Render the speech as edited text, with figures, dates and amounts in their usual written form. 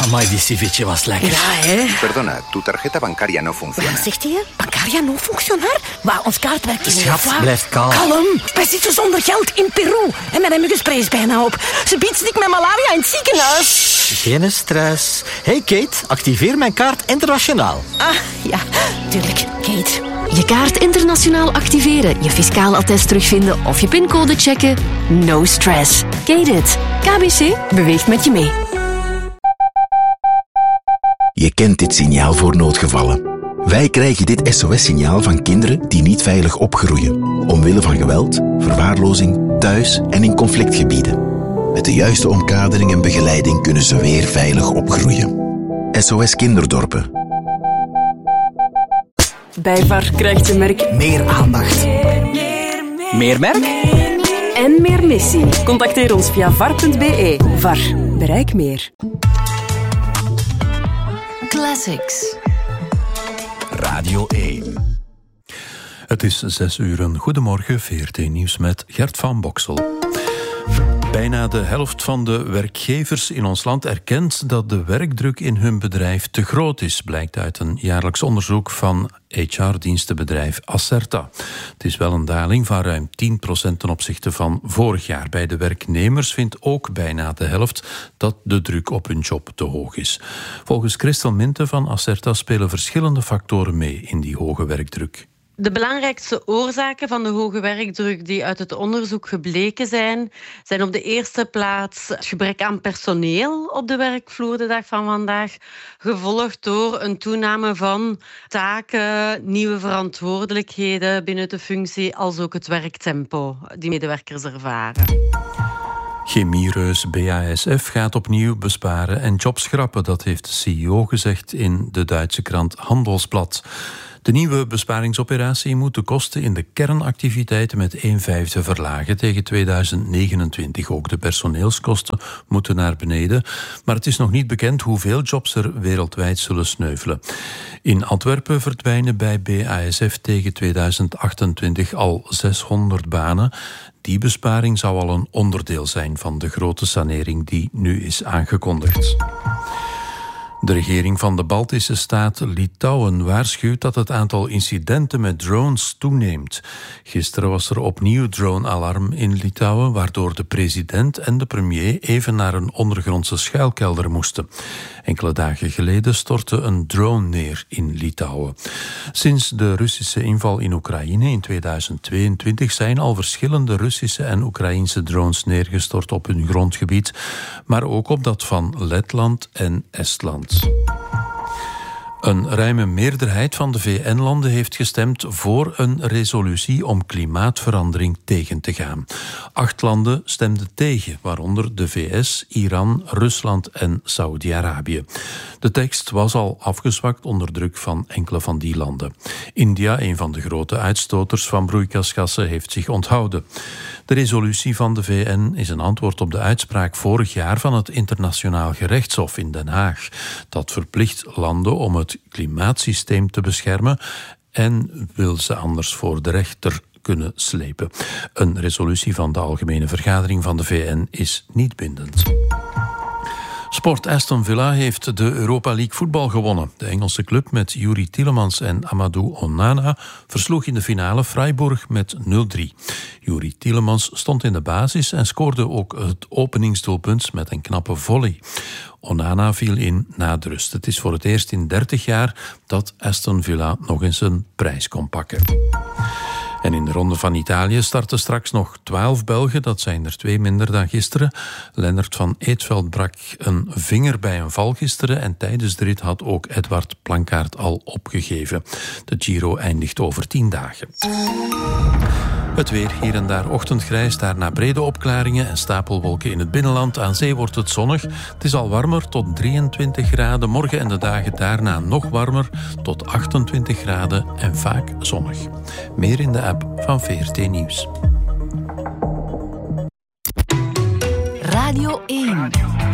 Amai, die ceviche was lekker. Ja, hè? Perdona, tu tarjeta bancaria no funciona. Wat zegt hij? Bancaria no funcionar? Maar ons kaart werkt niet. Schat, blijf kalm. Kalm. Wij zitten zonder geld in Peru. En mijn muggenspray is bijna op. Ze biedt stik met malaria in het ziekenhuis. Geen stress. Hey Kate, activeer mijn kaart internationaal. Ah, ja, tuurlijk. Kate. Je kaart internationaal activeren, je fiscaal attest terugvinden of je pincode checken. No stress. Kate it. KBC beweegt met je mee. Je kent dit signaal voor noodgevallen. Wij krijgen dit SOS-signaal van kinderen die niet veilig opgroeien. Omwille van geweld, verwaarlozing, thuis en in conflictgebieden. Met de juiste omkadering en begeleiding kunnen ze weer veilig opgroeien. SOS Kinderdorpen. Bij VAR krijgt je merk Meer aandacht. Meer merk? en meer missie. Contacteer ons via var.be. VAR. Bereik meer. Classics. Radio 1. Het is 6:00. Goedemorgen, VRT Nieuws met Gert van Boksel. Bijna de helft van de werkgevers in ons land erkent dat de werkdruk in hun bedrijf te groot is, blijkt uit een jaarlijks onderzoek van HR-dienstenbedrijf Acerta. Het is wel een daling van ruim 10% ten opzichte van vorig jaar. Bij de werknemers vindt ook bijna de helft dat de druk op hun job te hoog is. Volgens Christel Minte van Acerta spelen verschillende factoren mee in die hoge werkdruk. De belangrijkste oorzaken van de hoge werkdruk die uit het onderzoek gebleken zijn op de eerste plaats het gebrek aan personeel op de werkvloer de dag van vandaag, gevolgd door een toename van taken, nieuwe verantwoordelijkheden binnen de functie, als ook het werktempo die medewerkers ervaren. Chemiereus BASF gaat opnieuw besparen en jobs schrappen, dat heeft de CEO gezegd in de Duitse krant Handelsblad. De nieuwe besparingsoperatie moet de kosten in de kernactiviteiten met 1/5 verlagen tegen 2029. Ook de personeelskosten moeten naar beneden, maar het is nog niet bekend hoeveel jobs er wereldwijd zullen sneuvelen. In Antwerpen verdwijnen bij BASF tegen 2028 al 600 banen. Die besparing zou al een onderdeel zijn van de grote sanering die nu is aangekondigd. De regering van de Baltische staat Litouwen waarschuwt dat het aantal incidenten met drones toeneemt. Gisteren was er opnieuw drone-alarm in Litouwen, waardoor de president en de premier even naar een ondergrondse schuilkelder moesten. Enkele dagen geleden stortte een drone neer in Litouwen. Sinds de Russische inval in Oekraïne in 2022 zijn al verschillende Russische en Oekraïnse drones neergestort op hun grondgebied, maar ook op dat van Letland en Estland. Een ruime meerderheid van de VN-landen heeft gestemd voor een resolutie om klimaatverandering tegen te gaan. 8 landen stemden tegen, waaronder de VS, Iran, Rusland en Saudi-Arabië. De tekst was al afgezwakt onder druk van enkele van die landen. India, een van de grote uitstoters van broeikasgassen, heeft zich onthouden. De resolutie van de VN is een antwoord op de uitspraak vorig jaar van het Internationaal Gerechtshof in Den Haag. Dat verplicht landen om het klimaatsysteem te beschermen en wil ze anders voor de rechter kunnen slepen. Een resolutie van de Algemene Vergadering van de VN is niet bindend. Sport Aston Villa heeft de Europa League voetbal gewonnen. De Engelse club met Youri Tielemans en Amadou Onana versloeg in de finale Freiburg met 0-3. Youri Tielemans stond in de basis en scoorde ook het openingsdoelpunt met een knappe volley. Onana viel in na de rust. Het is voor het eerst in 30 jaar dat Aston Villa nog eens een prijs kon pakken. En in de Ronde van Italië starten straks nog 12 Belgen. Dat zijn er 2 minder dan gisteren. Lennart van Eetveld brak een vinger bij een val gisteren en tijdens de rit had ook Edward Plankaart al opgegeven. De Giro eindigt over 10 dagen. Het weer, hier en daar ochtendgrijs, daarna brede opklaringen en stapelwolken in het binnenland. Aan zee wordt het zonnig. Het is al warmer, tot 23 graden. Morgen en de dagen daarna nog warmer, tot 28 graden en vaak zonnig. Meer in de app van VRT Nieuws. Radio 1.